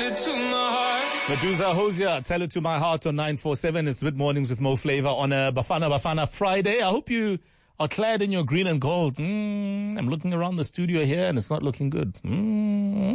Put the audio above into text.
it to my heart. Medusa Hosier, Tell It to My Heart on 947. It's Mid Mornings with Mo Flavor on a Bafana Friday. I hope you are clad in your green and gold. I'm looking around the studio here and it's not looking good.